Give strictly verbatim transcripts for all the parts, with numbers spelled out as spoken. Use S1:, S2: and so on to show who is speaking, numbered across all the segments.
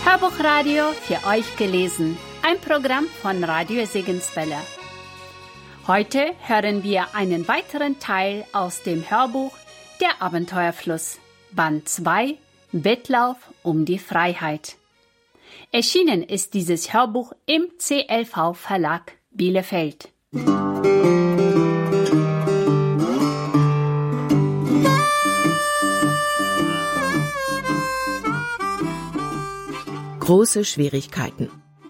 S1: Hörbuchradio für euch gelesen, ein Programm von Radio Segenswelle. Heute hören wir einen weiteren Teil aus dem Hörbuch Der Abenteuerfluss, Band zwei, Wettlauf um die Freiheit. Erschienen ist dieses Hörbuch im C L V Verlag Bielefeld.
S2: Große Schwierigkeiten.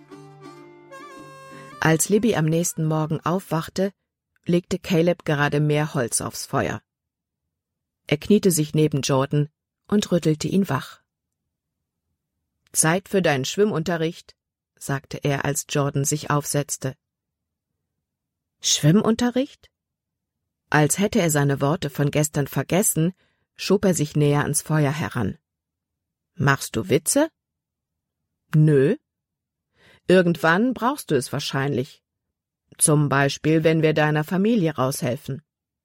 S2: Als Libby am nächsten Morgen aufwachte, legte Caleb gerade mehr Holz aufs Feuer. Er kniete sich neben Jordan und rüttelte ihn wach. »Zeit für deinen Schwimmunterricht«, sagte er, als Jordan sich aufsetzte. »Schwimmunterricht?« Als hätte er seine Worte von gestern vergessen, schob er sich näher ans Feuer heran. »Machst du Witze?« »Nö. Irgendwann brauchst du es wahrscheinlich. Zum Beispiel, wenn wir deiner Familie raushelfen.«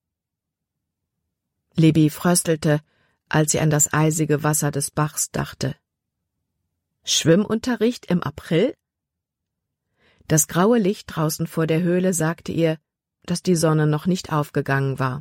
S2: Libby fröstelte, als sie an das eisige Wasser des Bachs dachte. »Schwimmunterricht im April?« Das graue Licht draußen vor der Höhle sagte ihr, dass die Sonne noch nicht aufgegangen war.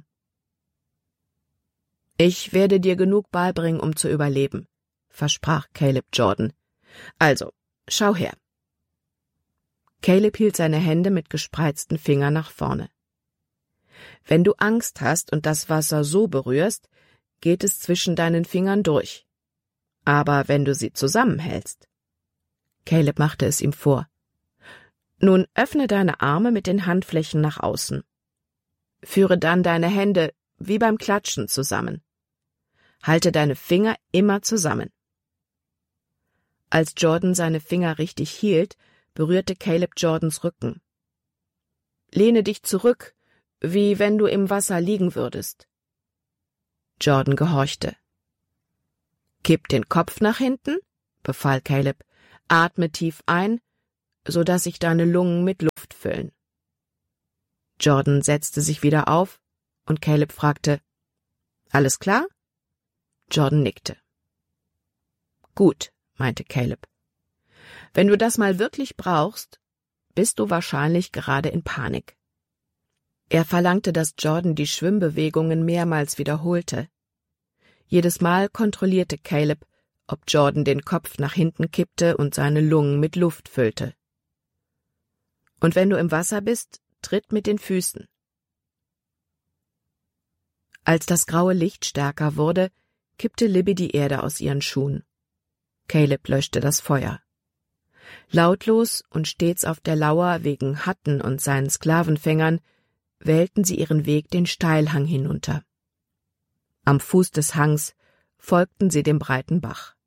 S2: »Ich werde dir genug beibringen, um zu überleben«, versprach Caleb Jordan. »Also, schau her.« Caleb hielt seine Hände mit gespreizten Fingern nach vorne. »Wenn du Angst hast und das Wasser so berührst, geht es zwischen deinen Fingern durch. Aber wenn du sie zusammenhältst.« Caleb machte es ihm vor. »Nun öffne deine Arme mit den Handflächen nach außen. Führe dann deine Hände wie beim Klatschen zusammen. Halte deine Finger immer zusammen.« Als Jordan seine Finger richtig hielt, berührte Caleb Jordans Rücken. »Lehne dich zurück, wie wenn du im Wasser liegen würdest.« Jordan gehorchte. »Kipp den Kopf nach hinten«, befahl Caleb. »Atme tief ein, so dass sich deine Lungen mit Luft füllen.« Jordan setzte sich wieder auf, und Caleb fragte, »Alles klar?« Jordan nickte. »Gut«, meinte Caleb. »Wenn du das mal wirklich brauchst, bist du wahrscheinlich gerade in Panik.« Er verlangte, dass Jordan die Schwimmbewegungen mehrmals wiederholte. Jedes Mal kontrollierte Caleb, ob Jordan den Kopf nach hinten kippte und seine Lungen mit Luft füllte. »Und wenn du im Wasser bist, tritt mit den Füßen.« Als das graue Licht stärker wurde, kippte Libby die Erde aus ihren Schuhen. Caleb löschte das Feuer. Lautlos und stets auf der Lauer wegen Hutton und seinen Sklavenfängern wählten sie ihren Weg den Steilhang hinunter. Am Fuß des Hangs folgten sie dem breiten Bach.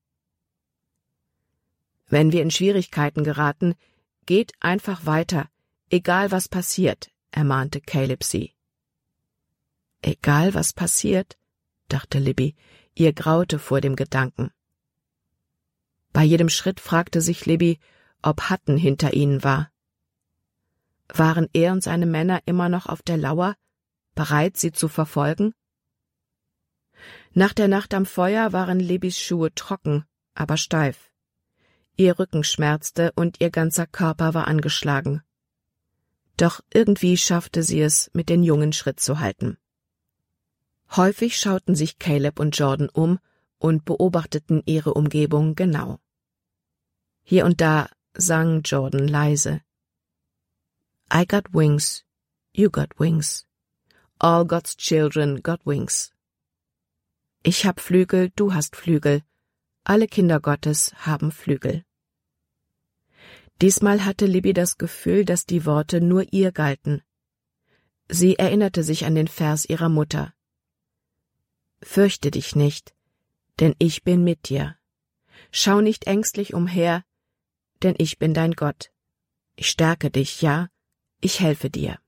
S2: »Wenn wir in Schwierigkeiten geraten, geht einfach weiter, egal was passiert«, ermahnte Caleb sie. »Egal was passiert«, dachte Libby, ihr graute vor dem Gedanken. Bei jedem Schritt fragte sich Libby, ob Hutton hinter ihnen war. Waren er und seine Männer immer noch auf der Lauer, bereit, sie zu verfolgen? Nach der Nacht am Feuer waren Libbys Schuhe trocken, aber steif. Ihr Rücken schmerzte und ihr ganzer Körper war angeschlagen. Doch irgendwie schaffte sie es, mit den Jungen Schritt zu halten. Häufig schauten sich Caleb und Jordan um und beobachteten ihre Umgebung genau. Hier und da sang Jordan leise. I got wings, you got wings. All God's children got wings. Ich hab Flügel, du hast Flügel. Alle Kinder Gottes haben Flügel. Diesmal hatte Libby das Gefühl, dass die Worte nur ihr galten. Sie erinnerte sich an den Vers ihrer Mutter. Fürchte dich nicht, denn ich bin mit dir. Schau nicht ängstlich umher, denn ich bin dein Gott. Ich stärke dich, ja, ich helfe dir.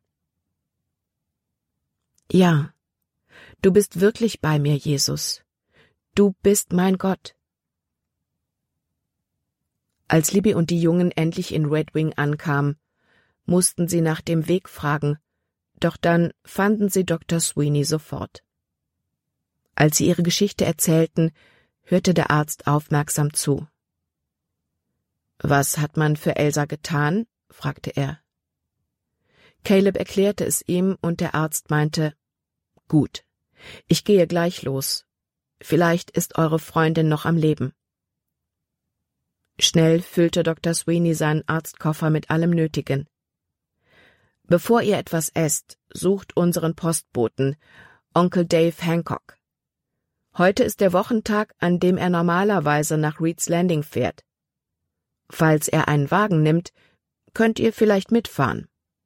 S2: Ja, du bist wirklich bei mir, Jesus. Du bist mein Gott. Als Libby und die Jungen endlich in Red Wing ankamen, mussten sie nach dem Weg fragen, doch dann fanden sie Doktor Sweeney sofort. Als sie ihre Geschichte erzählten, hörte der Arzt aufmerksam zu. »Was hat man für Elsa getan?« fragte er. Caleb erklärte es ihm, und der Arzt meinte, »Gut, ich gehe gleich los. Vielleicht ist eure Freundin noch am Leben.« Schnell füllte Doktor Sweeney seinen Arztkoffer mit allem Nötigen. »Bevor ihr etwas esst, sucht unseren Postboten, Onkel Dave Hancock. Heute ist der Wochentag, an dem er normalerweise nach Reed's Landing fährt. Falls er einen Wagen nimmt, könnt ihr vielleicht mitfahren.«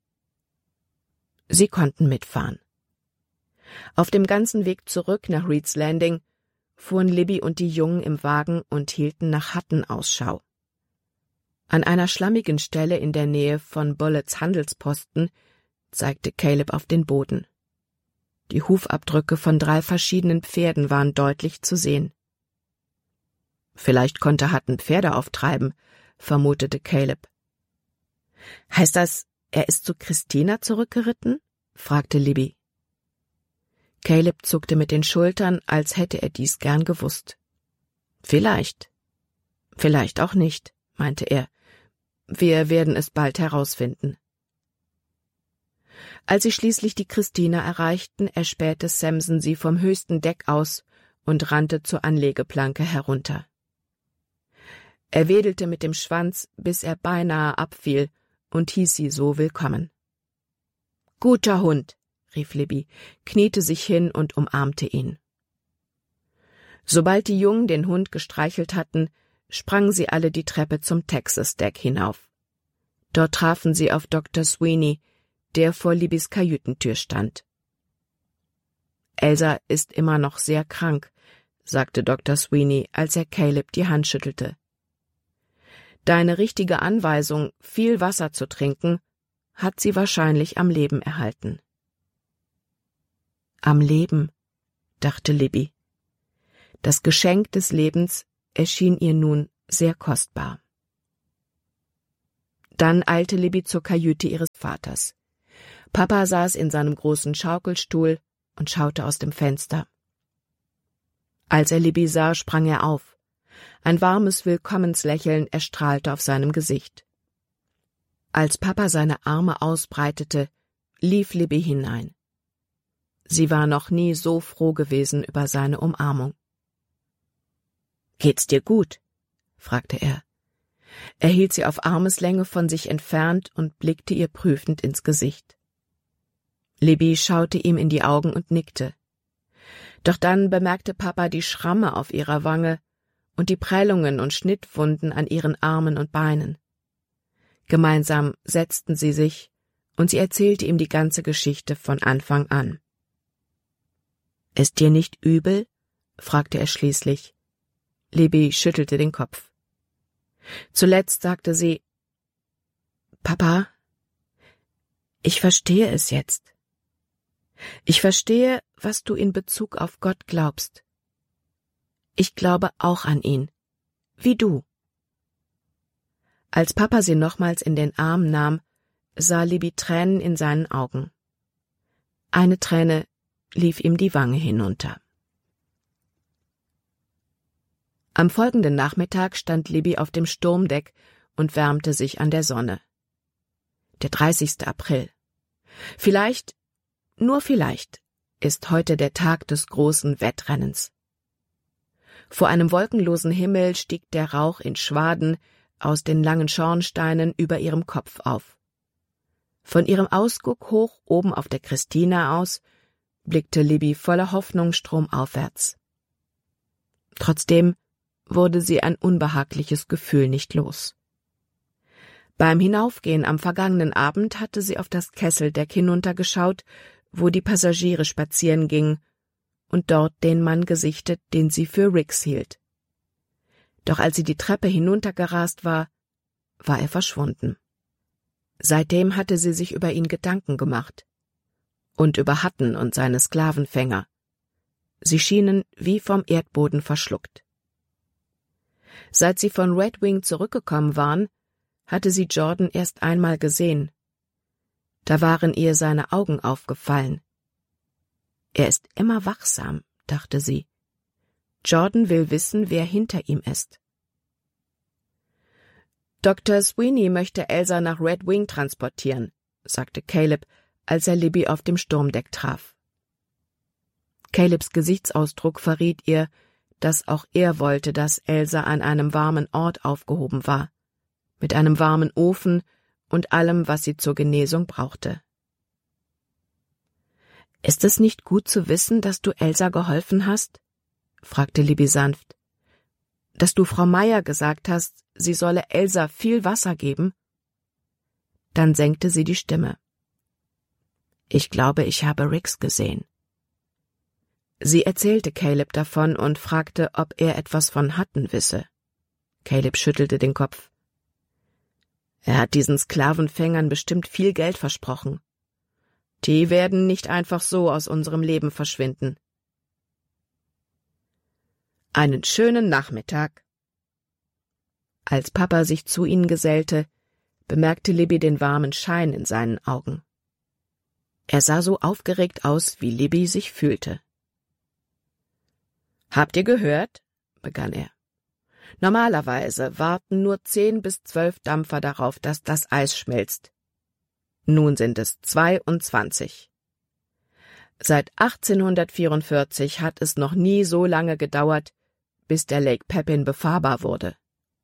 S2: Sie konnten mitfahren. Auf dem ganzen Weg zurück nach Reed's Landing fuhren Libby und die Jungen im Wagen und hielten nach Hatten Ausschau. An einer schlammigen Stelle in der Nähe von Bullets Handelsposten zeigte Caleb auf den Boden. Die Hufabdrücke von drei verschiedenen Pferden waren deutlich zu sehen. Vielleicht konnte Hutton Pferde auftreiben, vermutete Caleb. »Heißt das, er ist zu Christina zurückgeritten?« fragte Libby. Caleb zuckte mit den Schultern, als hätte er dies gern gewusst. »Vielleicht. Vielleicht auch nicht«, meinte er. »Wir werden es bald herausfinden.« Als sie schließlich die Christina erreichten, erspähte Samson sie vom höchsten Deck aus und rannte zur Anlegeplanke herunter. Er wedelte mit dem Schwanz, bis er beinahe abfiel, und hieß sie so willkommen. »Guter Hund«, rief Libby, kniete sich hin und umarmte ihn. Sobald die Jungen den Hund gestreichelt hatten, sprangen sie alle die Treppe zum Texas-Deck hinauf. Dort trafen sie auf Doktor Sweeney, der vor Libbys Kajütentür stand. »Elsa ist immer noch sehr krank«, sagte Doktor Sweeney, als er Caleb die Hand schüttelte. »Deine richtige Anweisung, viel Wasser zu trinken, hat sie wahrscheinlich am Leben erhalten.« »Am Leben«, dachte Libby. Das Geschenk des Lebens erschien ihr nun sehr kostbar. Dann eilte Libby zur Kajüte ihres Vaters. Papa saß in seinem großen Schaukelstuhl und schaute aus dem Fenster. Als er Libby sah, sprang er auf. Ein warmes Willkommenslächeln erstrahlte auf seinem Gesicht. Als Papa seine Arme ausbreitete, lief Libby hinein. Sie war noch nie so froh gewesen über seine Umarmung. »Geht's dir gut?« fragte er. Er hielt sie auf Armeslänge von sich entfernt und blickte ihr prüfend ins Gesicht. Libby schaute ihm in die Augen und nickte. Doch dann bemerkte Papa die Schramme auf ihrer Wange und die Prellungen und Schnittwunden an ihren Armen und Beinen. Gemeinsam setzten sie sich, und sie erzählte ihm die ganze Geschichte von Anfang an. »Ist dir nicht übel?« fragte er schließlich. Libby schüttelte den Kopf. Zuletzt sagte sie, »Papa, ich verstehe es jetzt. Ich verstehe, was du in Bezug auf Gott glaubst. Ich glaube auch an ihn, wie du.« Als Papa sie nochmals in den Arm nahm, sah Libby Tränen in seinen Augen. Eine Träne lief ihm die Wange hinunter. Am folgenden Nachmittag stand Libby auf dem Sturmdeck und wärmte sich an der Sonne. Der dreißigste April. Vielleicht, nur vielleicht, ist heute der Tag des großen Wettrennens. Vor einem wolkenlosen Himmel stieg der Rauch in Schwaden aus den langen Schornsteinen über ihrem Kopf auf. Von ihrem Ausguck hoch oben auf der Christina aus blickte Libby voller Hoffnung stromaufwärts. Trotzdem wurde sie ein unbehagliches Gefühl nicht los. Beim Hinaufgehen am vergangenen Abend hatte sie auf das Kesseldeck hinuntergeschaut, wo die Passagiere spazieren gingen, und dort den Mann gesichtet, den sie für Riggs hielt. Doch als sie die Treppe hinuntergerast war, war er verschwunden. Seitdem hatte sie sich über ihn Gedanken gemacht. Und über Hutton und seine Sklavenfänger. Sie schienen wie vom Erdboden verschluckt. Seit sie von Red Wing zurückgekommen waren, hatte sie Jordan erst einmal gesehen. Da waren ihr seine Augen aufgefallen. Er ist immer wachsam, dachte sie. Jordan will wissen, wer hinter ihm ist. Doktor Sweeney möchte Elsa nach Red Wing transportieren, sagte Caleb, als er Libby auf dem Sturmdeck traf. Calebs Gesichtsausdruck verriet ihr, dass auch er wollte, dass Elsa an einem warmen Ort aufgehoben war, mit einem warmen Ofen und allem, was sie zur Genesung brauchte. »Ist es nicht gut zu wissen, dass du Elsa geholfen hast?« fragte Libby sanft. »Dass du Frau Meyer gesagt hast, sie solle Elsa viel Wasser geben?« Dann senkte sie die Stimme. »Ich glaube, ich habe Rix gesehen.« Sie erzählte Caleb davon und fragte, ob er etwas von Hutton wisse. Caleb schüttelte den Kopf. »Er hat diesen Sklavenfängern bestimmt viel Geld versprochen. Die werden nicht einfach so aus unserem Leben verschwinden.« »Einen schönen Nachmittag.« Als Papa sich zu ihnen gesellte, bemerkte Libby den warmen Schein in seinen Augen. Er sah so aufgeregt aus, wie Libby sich fühlte. »Habt ihr gehört?« begann er. »Normalerweise warten nur zehn bis zwölf Dampfer darauf, dass das Eis schmilzt. Nun sind es zweiundzwanzig. Seit achtzehnhundertvierundvierzig hat es noch nie so lange gedauert, bis der Lake Pepin befahrbar wurde.«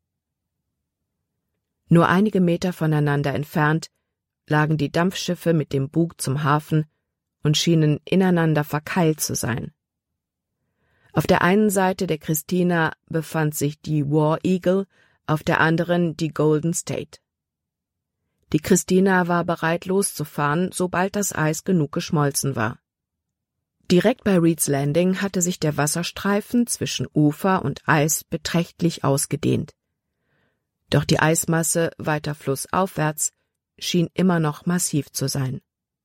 S2: Nur einige Meter voneinander entfernt lagen die Dampfschiffe mit dem Bug zum Hafen und schienen ineinander verkeilt zu sein. Auf der einen Seite der Christina befand sich die War Eagle, auf der anderen die Golden State. Die Christina war bereit loszufahren, sobald das Eis genug geschmolzen war. Direkt bei Reeds Landing hatte sich der Wasserstreifen zwischen Ufer und Eis beträchtlich ausgedehnt. Doch die Eismasse weiter flussaufwärts schien immer noch massiv zu sein.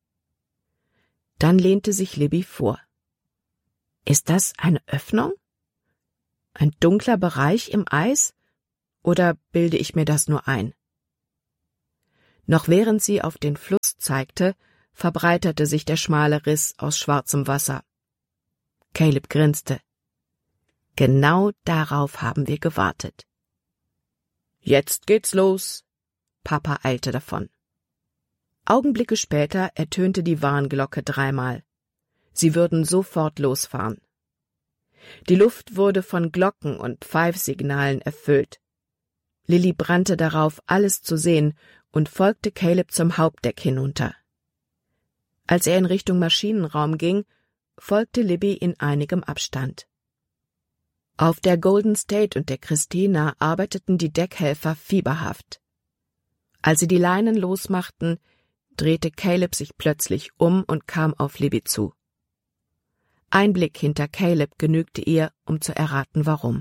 S2: Dann lehnte sich Libby vor. Ist das eine Öffnung? Ein dunkler Bereich im Eis? Oder bilde ich mir das nur ein? Noch während sie auf den Fluss zeigte, verbreiterte sich der schmale Riss aus schwarzem Wasser. Caleb grinste. Genau darauf haben wir gewartet. Jetzt geht's los. Papa eilte davon. Augenblicke später ertönte die Warnglocke dreimal. Sie würden sofort losfahren. Die Luft wurde von Glocken und Pfeifsignalen erfüllt. Lilly brannte darauf, alles zu sehen, und folgte Caleb zum Hauptdeck hinunter. Als er in Richtung Maschinenraum ging, folgte Libby in einigem Abstand. Auf der Golden State und der Christina arbeiteten die Deckhelfer fieberhaft. Als sie die Leinen losmachten, drehte Caleb sich plötzlich um und kam auf Libby zu. Ein Blick hinter Caleb genügte ihr, um zu erraten, warum.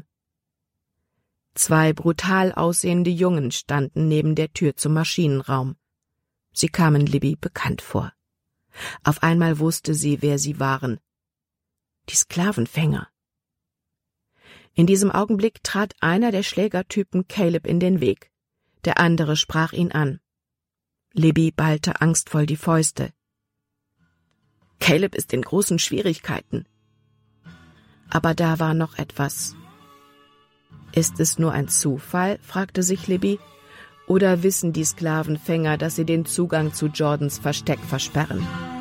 S2: Zwei brutal aussehende Jungen standen neben der Tür zum Maschinenraum. Sie kamen Libby bekannt vor. Auf einmal wusste sie, wer sie waren. Die Sklavenfänger. In diesem Augenblick trat einer der Schlägertypen Caleb in den Weg. Der andere sprach ihn an. Libby ballte angstvoll die Fäuste. Caleb ist in großen Schwierigkeiten. Aber da war noch etwas. Ist es nur ein Zufall, fragte sich Libby, oder wissen die Sklavenfänger, dass sie den Zugang zu Jordans Versteck versperren?